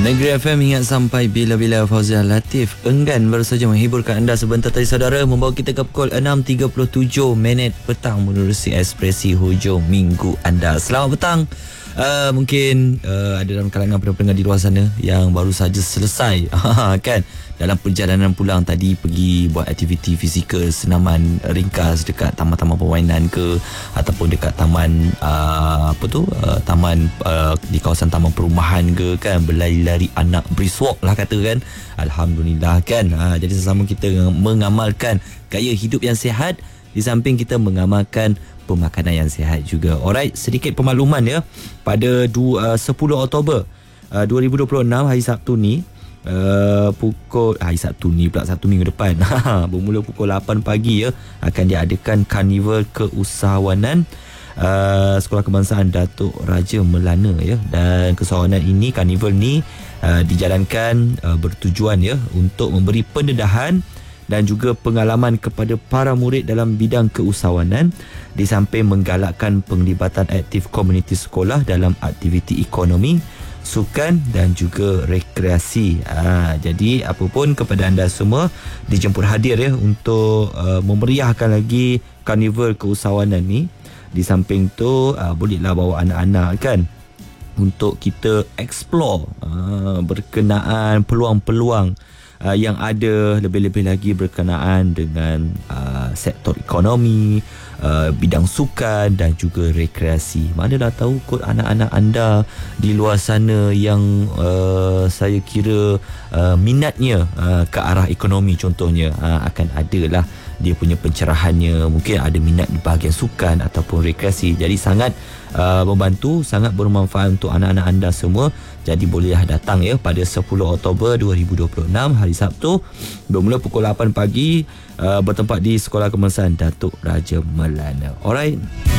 Negeri FM ingat sampai bila-bila. Fauzia Latif enggan baru saja menghiburkan anda sebentar tadi saudara, membawa kita ke pukul 6.37 petang menerusi ekspresi hujung minggu anda. Selamat petang. Mungkin ada dalam kalangan pendengar di luar sana yang baru saja selesai kan dalam perjalanan pulang tadi, pergi buat aktiviti fizikal, senaman ringkas dekat taman-taman permainan ke, ataupun dekat taman taman di kawasan taman perumahan ke kan, berlari-lari anak, brisk walk lah kata kan. Alhamdulillah kan. Jadi sesama kita mengamalkan gaya hidup yang sihat, di samping kita mengamalkan pemakanan yang sihat juga. Alright, sedikit pemakluman ya. Pada 10 Oktober 2026 hari Sabtu ni, Sabtu minggu depan bermula pukul 8 pagi ya, akan diadakan karnival keusahawanan Sekolah Kebangsaan Datuk Raja Melana ya. Dan keusahawanan ini, karnival ni dijalankan bertujuan ya untuk memberi pendedahan dan juga pengalaman kepada para murid dalam bidang keusahawanan, di samping menggalakkan penglibatan aktif komuniti sekolah dalam aktiviti ekonomi, sukan dan juga rekreasi. Jadi apapun kepada anda semua dijemput hadir ya untuk memeriahkan lagi karnival keusahawanan ni. Di samping tu bolehlah bawa anak-anak kan untuk kita explore berkenaan peluang-peluang yang ada, lebih-lebih lagi berkenaan dengan sektor ekonomi, bidang sukan dan juga rekreasi. Manalah tahu kot anak-anak anda di luar sana yang saya kira minatnya ke arah ekonomi contohnya, akan adalah dia punya pencerahannya, mungkin ada minat di bahagian sukan ataupun rekreasi. Jadi sangat membantu, sangat bermanfaat untuk anak-anak anda semua. Jadi bolehlah datang ya pada 10 Oktober 2026 hari Sabtu, bermula pukul 8 pagi, bertempat di Sekolah Kebangsaan Datuk Raja Melana. Alright.